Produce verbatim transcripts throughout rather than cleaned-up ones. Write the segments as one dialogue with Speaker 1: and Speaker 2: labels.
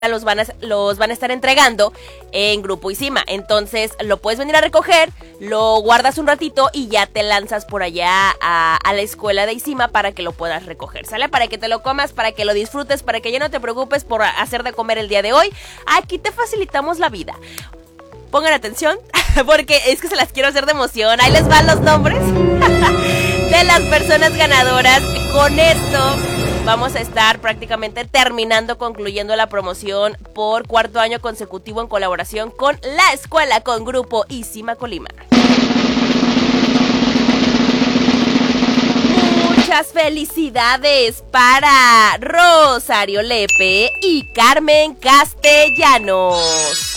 Speaker 1: los van a, los van a estar entregando en Grupo Isima. Entonces lo puedes venir a recoger, lo guardas un ratito y ya te lanzas por allá a, a la escuela de Isima para que lo puedas recoger, ¿sale? Para que te lo comas, para que lo disfrutes, para que ya no te preocupes por hacer de comer el día de hoy. Aquí te facilitamos la vida. Pongan atención, porque es que se las quiero hacer de emoción. Ahí les van los nombres de las personas ganadoras. Con esto vamos a estar prácticamente terminando, concluyendo la promoción por cuarto año consecutivo en colaboración con la escuela, con Grupo Isima Colima. Muchas felicidades para Rosario Lepe y Carmen Castellanos.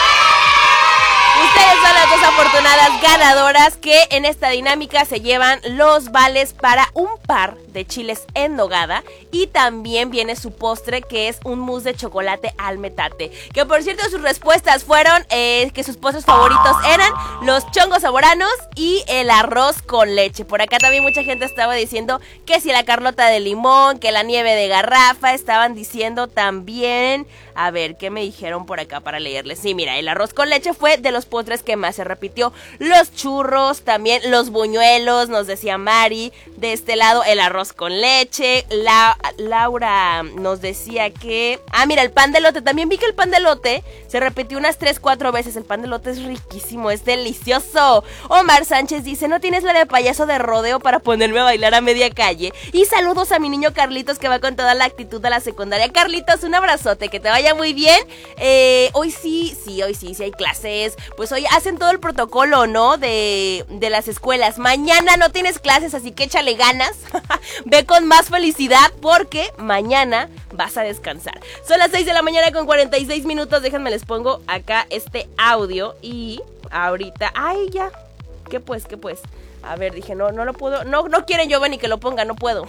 Speaker 1: Ustedes son las dos afortunadas ganadoras que en esta dinámica se llevan los vales para un par de chiles en nogada y también viene su postre, que es un mousse de chocolate al metate. Que por cierto sus respuestas fueron eh, que sus postres favoritos eran los chongos saboranos y el arroz con leche. Por acá también mucha gente estaba diciendo que si la carlota de limón, que la nieve de garrafa, estaban diciendo también... A ver, ¿qué me dijeron por acá para leerles? Sí, mira, el arroz con leche fue de los postres que más se repitió. Los churros, también los buñuelos, nos decía Mari. De este lado, el arroz con leche. La, Laura nos decía que... Ah, mira, el pan de elote. También vi que el pan de elote se repitió unas tres, cuatro veces. El pan de elote es riquísimo, es delicioso. Omar Sánchez dice, ¿no tienes la de payaso de rodeo para ponerme a bailar a media calle? Y saludos a mi niño Carlitos, que va con toda la actitud a la secundaria. Carlitos, un abrazote, que te vaya muy bien. Eh, hoy sí, sí, hoy sí, sí hay clases. Pues hoy hacen todo el protocolo, ¿no? De, de las escuelas. Mañana no tienes clases, así que échale ganas. Ve con más felicidad porque mañana vas a descansar. Son las seis de la mañana con cuarenta y seis minutos. Déjenme les pongo acá este audio y ahorita... ¡Ay, ya! ¿Qué pues, qué pues? A ver, dije, no, no lo puedo. No, no quieren Giovanni que lo ponga, no puedo.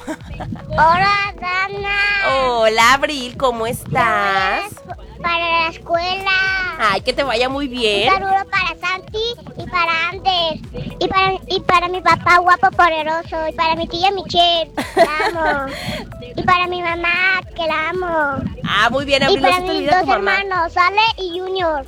Speaker 2: Hola, Dana.
Speaker 1: Hola, Abril, ¿cómo estás?
Speaker 2: Para la escuela.
Speaker 1: Ay, que te vaya muy bien.
Speaker 2: Un saludo para Santi y para Ander. Y para, y para mi papá guapo poderoso. Y para mi tía Michelle, la amo. Y para mi mamá, que la amo.
Speaker 1: Ah, muy bien, Abril.
Speaker 2: Y para
Speaker 1: no se
Speaker 2: mis
Speaker 1: dos
Speaker 2: hermanos, Ale y Junior.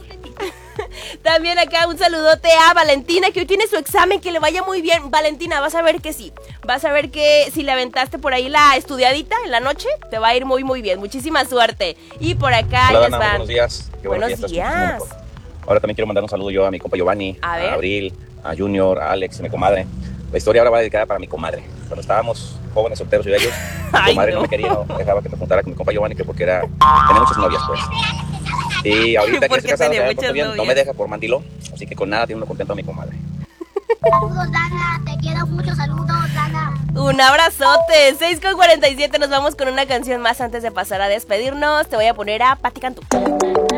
Speaker 1: También acá un saludote a Valentina, que hoy tiene su examen, que le vaya muy bien. Valentina, vas a ver que sí. Vas a ver que si le aventaste por ahí la estudiadita en la noche, te va a ir muy muy bien. Muchísima suerte. Y por acá
Speaker 3: Hola,
Speaker 1: les
Speaker 3: Dana,
Speaker 1: van.
Speaker 3: buenos días. Qué
Speaker 1: buenos
Speaker 3: bueno
Speaker 1: días.
Speaker 3: Ahora también quiero mandar un saludo yo a mi compa Giovanni,
Speaker 1: a,
Speaker 3: a Abril, a Junior, a Alex, a mi comadre. La historia ahora va dedicada para mi comadre. Cuando estábamos jóvenes, solteros y bellos, mi comadre no. no me quería, no dejaba que me juntara con mi compa Giovanni, que porque era, tenía muchas novias, pues. Y ahorita que se casado, bien, no me deja por mandilón, así que con nada tiene uno contento a mi comadre.
Speaker 2: Saludos, Dana, te quiero mucho, saludos, Dana.
Speaker 1: Un abrazote. seis con cuarenta y siete, nos vamos con una canción más antes de pasar a despedirnos. Te voy a poner a Pati Cantú.